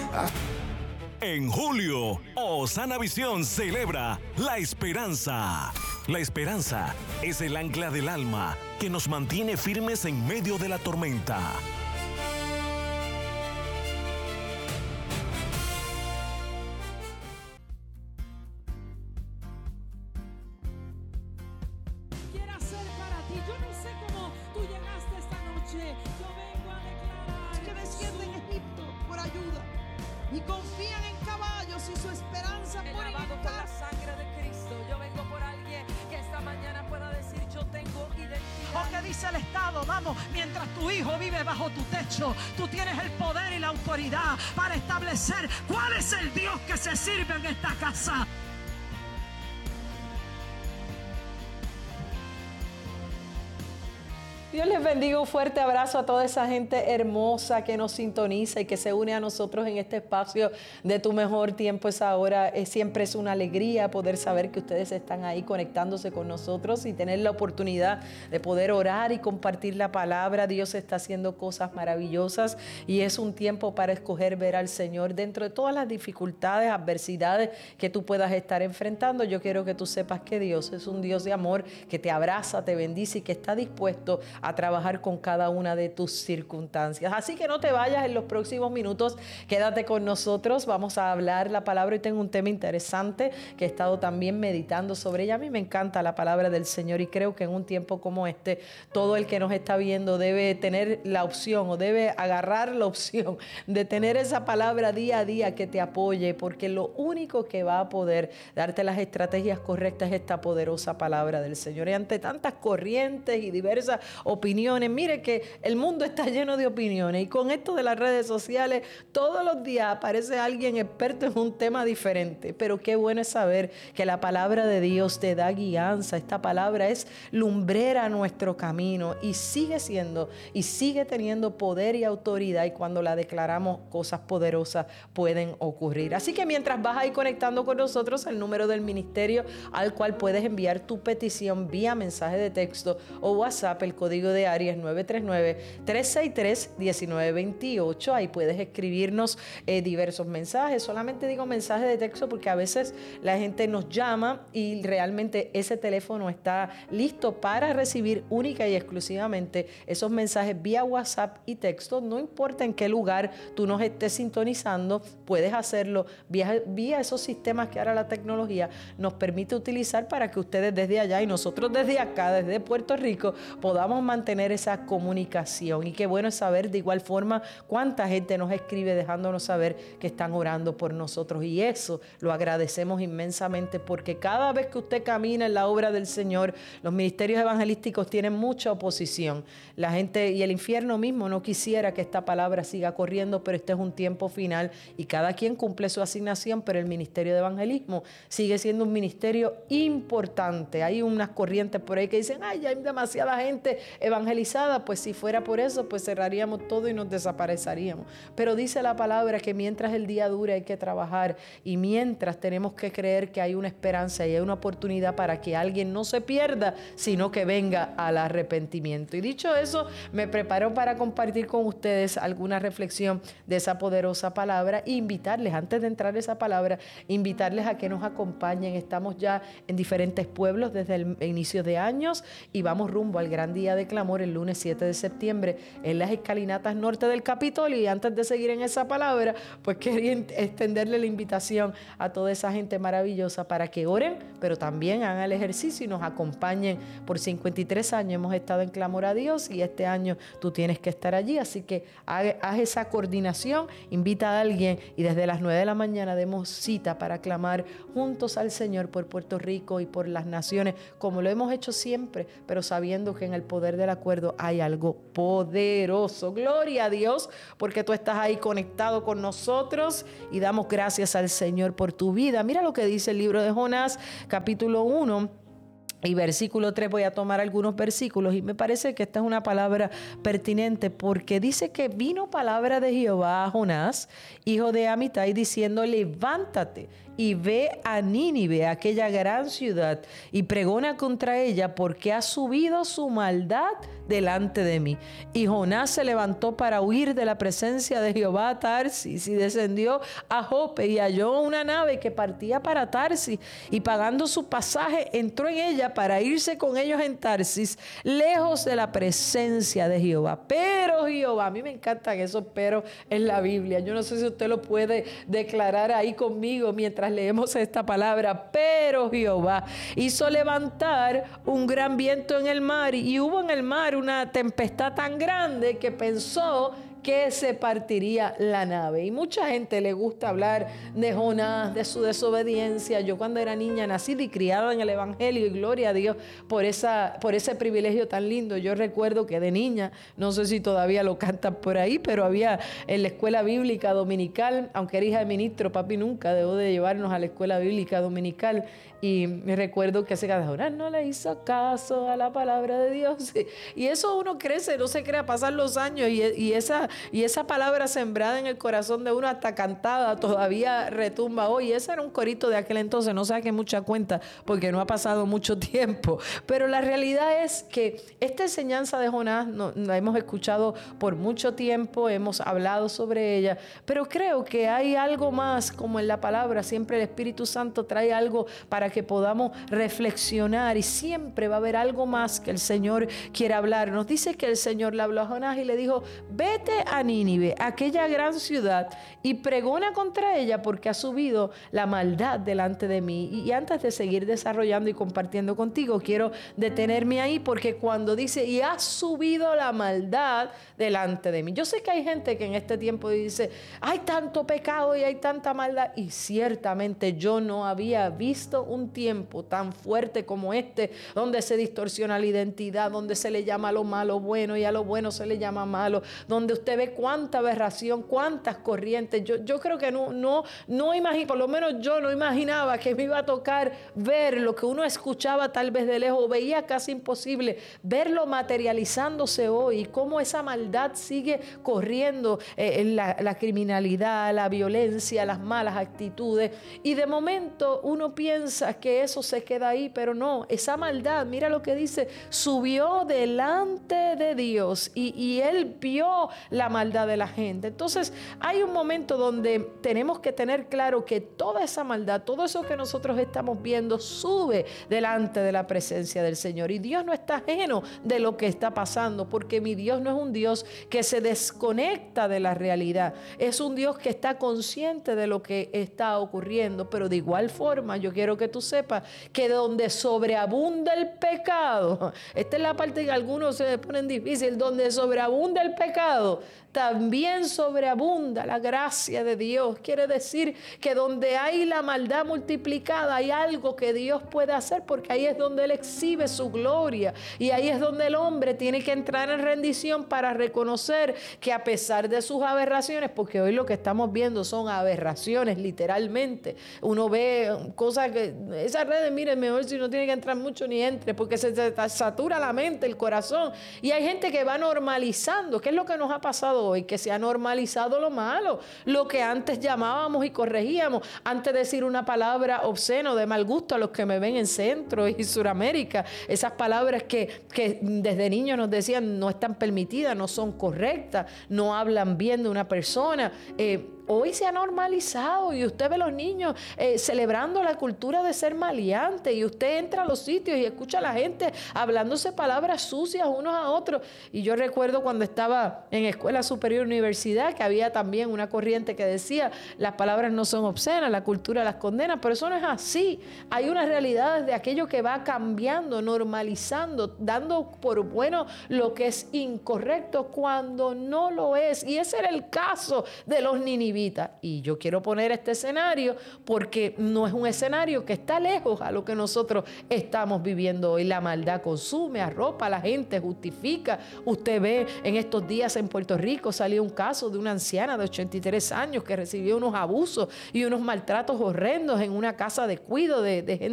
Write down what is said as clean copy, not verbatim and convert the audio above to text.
En julio, Osana Visión celebra la esperanza. La esperanza es el ancla del alma que nos mantiene firmes en medio de la tormenta. Quiero hacer para ti. Yo no sé cómo tú llegaste esta noche. Yo vengo a declarar que descienden en Egipto por ayuda y confían en caballos y su esperanza El ponen lavado en por la sangre de Cristo. Yo vengo por alguien que esta mañana pueda decir: yo tengo identidad. O que dice el Estado, vamos, mientras tu hijo vive bajo tu techo, tú tienes el poder y la autoridad para establecer cuál es el Dios que se sirve en esta casa. Dios les bendiga, un fuerte abrazo a toda esa gente hermosa que nos sintoniza y que se une a nosotros en este espacio de Tu Mejor Tiempo es Ahora. Siempre es una alegría poder saber que ustedes están ahí conectándose con nosotros y tener la oportunidad de poder orar y compartir la palabra. Dios está haciendo cosas maravillosas y es un tiempo para escoger ver al Señor dentro de todas las dificultades, adversidades que tú puedas estar enfrentando. Yo quiero que tú sepas que Dios es un Dios de amor que te abraza, te bendice y que está dispuesto a trabajar con cada una de tus circunstancias. Así que no te vayas en los próximos minutos, quédate con nosotros, vamos a hablar la palabra. Y tengo un tema interesante que he estado también meditando sobre ella. A mí me encanta la palabra del Señor y creo que en un tiempo como este, todo el que nos está viendo debe tener la opción o debe agarrar la opción de tener esa palabra día a día que te apoye, porque lo único que va a poder darte las estrategias correctas es esta poderosa palabra del Señor. Y ante tantas corrientes y diversas opiniones, mire que el mundo está lleno de opiniones y con esto de las redes sociales todos los días aparece alguien experto en un tema diferente, pero qué bueno es saber que la palabra de Dios te da guianza. Esta palabra es lumbrera a nuestro camino y sigue siendo y sigue teniendo poder y autoridad, y cuando la declaramos cosas poderosas pueden ocurrir. Así que mientras vas ahí conectando con nosotros, el número del ministerio al cual puedes enviar tu petición vía mensaje de texto o WhatsApp, el código de área es 939-363-1928. Ahí puedes escribirnos diversos mensajes. Solamente digo mensaje de texto porque a veces la gente nos llama y realmente ese teléfono está listo para recibir única y exclusivamente esos mensajes vía WhatsApp y texto. No importa en qué lugar tú nos estés sintonizando, puedes hacerlo vía esos sistemas que ahora la tecnología nos permite utilizar para que ustedes desde allá y nosotros desde acá, desde Puerto Rico, podamos mantener esa comunicación. Y qué bueno es saber de igual forma cuánta gente nos escribe dejándonos saber que están orando por nosotros, y eso lo agradecemos inmensamente, porque cada vez que usted camina en la obra del Señor, los ministerios evangelísticos tienen mucha oposición. La gente y el infierno mismo no quisiera que esta palabra siga corriendo, pero este es un tiempo final y cada quien cumple su asignación, pero el ministerio de evangelismo sigue siendo un ministerio importante. Hay unas corrientes por ahí que dicen: ay, ya hay demasiada gente evangelizada. Pues si fuera por eso, pues cerraríamos todo y nos desapareceríamos. Pero dice la palabra que mientras el día dure hay que trabajar, y mientras tenemos que creer que hay una esperanza y hay una oportunidad para que alguien no se pierda, sino que venga al arrepentimiento. Y dicho eso, me preparo para compartir con ustedes alguna reflexión de esa poderosa palabra e invitarles, antes de entrar a esa palabra, invitarles a que nos acompañen. Estamos ya en diferentes pueblos desde el inicio de años y vamos rumbo al gran día de clamor el lunes 7 de septiembre en las escalinatas norte del Capitolio. Y antes de seguir en esa palabra, pues quería extenderle la invitación a toda esa gente maravillosa para que oren, pero también hagan el ejercicio y nos acompañen. Por 53 años hemos estado en clamor a Dios y este año tú tienes que estar allí, así que haz esa coordinación, invita a alguien y desde las 9 de la mañana demos cita para clamar juntos al Señor por Puerto Rico y por las naciones, como lo hemos hecho siempre, pero sabiendo que en el poder del acuerdo hay algo poderoso. Gloria a Dios, porque tú estás ahí conectado con nosotros y damos gracias al Señor por tu vida. Mira lo que dice el libro de Jonás, capítulo 1. Y versículo 3, voy a tomar algunos versículos y me parece que esta es una palabra pertinente porque dice que vino palabra de Jehová a Jonás, hijo de Amitai, diciendo: levántate y ve a Nínive, aquella gran ciudad, y pregona contra ella, porque ha subido su maldad delante de mí. Y Jonás se levantó para huir de la presencia de Jehová a Tarsis, y descendió a Jope, y halló una nave que partía para Tarsis, y pagando su pasaje entró en ella para irse con ellos en Tarsis, lejos de la presencia de Jehová. Pero Jehová, a mí me encantan esos pero en la Biblia. Yo no sé si usted lo puede declarar ahí conmigo mientras leemos esta palabra. Pero Jehová hizo levantar un gran viento en el mar, y hubo en el mar una tempestad tan grande que pensó que se partiría la nave. Y mucha gente le gusta hablar de Jonás, de su desobediencia. Yo cuando era niña, nacida y criada en el Evangelio, y gloria a Dios por ese privilegio tan lindo. Yo recuerdo que de niña, no sé si todavía lo cantan por ahí, pero había en la escuela bíblica dominical, aunque era hija de ministro, papi nunca dejó de llevarnos a la escuela bíblica dominical. Y me recuerdo que ese Jonás no le hizo caso a la palabra de Dios. Y eso uno crece, no se crea, pasan los años y esa palabra sembrada en el corazón de uno hasta cantada todavía retumba hoy. Ese era un corito de aquel entonces, no saque mucha cuenta porque no ha pasado mucho tiempo. Pero la realidad es que esta enseñanza de Jonás la hemos escuchado por mucho tiempo, hemos hablado sobre ella, pero creo que hay algo más, como en la palabra, siempre el Espíritu Santo trae algo para que podamos reflexionar, y siempre va a haber algo más que el Señor quiere hablar. Nos dice que el Señor le habló a Jonás y le dijo: vete a Nínive, aquella gran ciudad, y pregona contra ella, porque ha subido la maldad delante de mí. Y antes de seguir desarrollando y compartiendo contigo, quiero detenerme ahí, porque cuando dice y ha subido la maldad delante de mí, yo sé que hay gente que en este tiempo dice: hay tanto pecado y hay tanta maldad, y ciertamente yo no había visto un tiempo tan fuerte como este, donde se distorsiona la identidad, donde se le llama a lo malo bueno y a lo bueno se le llama malo, donde usted ve cuánta aberración, cuántas corrientes. Yo creo que no imagino, por lo menos yo no imaginaba que me iba a tocar ver lo que uno escuchaba tal vez de lejos, veía casi imposible verlo materializándose hoy, cómo esa maldad sigue corriendo, la criminalidad, la violencia, las malas actitudes, y de momento uno piensa que eso se queda ahí, pero no, esa maldad, mira lo que dice, subió delante de Dios, y Él vio la maldad de la gente. Entonces hay un momento donde tenemos que tener claro que toda esa maldad, todo eso que nosotros estamos viendo, sube delante de la presencia del Señor, y Dios no está ajeno de lo que está pasando, porque mi Dios no es un Dios que se desconecta de la realidad, es un Dios que está consciente de lo que está ocurriendo. Pero de igual forma, yo quiero que tú sepas que donde sobreabunda el pecado, esta es la parte que algunos se ponen difícil, donde sobreabunda el pecado, también sobreabunda la gracia de Dios. Quiere decir que donde hay la maldad multiplicada, hay algo que Dios puede hacer, porque ahí es donde Él exhibe su gloria, y ahí es donde el hombre tiene que entrar en rendición para reconocer que a pesar de sus aberraciones, porque hoy lo que estamos viendo son aberraciones literalmente, uno ve cosas que esas redes, miren, mejor si no tiene que entrar mucho ni entre, porque se satura la mente, el corazón, y hay gente que va normalizando. ¿Qué es lo que nos ha pasado hoy? Que se ha normalizado lo malo, lo que antes llamábamos y corregíamos. Antes de decir una palabra obscena o de mal gusto, a los que me ven en Centro y Suramérica, esas palabras que desde niños nos decían no están permitidas, no son correctas, no hablan bien de una persona. Hoy se ha normalizado, y usted ve a los niños celebrando la cultura de ser maleante, y usted entra a los sitios y escucha a la gente hablándose palabras sucias unos a otros. Y yo recuerdo cuando estaba en escuela superior universidad, que había también una corriente que decía las palabras no son obscenas, la cultura las condena, pero eso no es así. Hay unas realidades de aquello que va cambiando, normalizando, dando por bueno lo que es incorrecto cuando no lo es. Y ese era el caso de los ninivitas. Y yo quiero poner este escenario porque no es un escenario que está lejos a lo que nosotros estamos viviendo hoy. La maldad consume, arropa a la gente, justifica. Usted ve en estos días en Puerto Rico salió un caso de una anciana de 83 años que recibió unos abusos y unos maltratos horrendos en una casa de cuidado de gente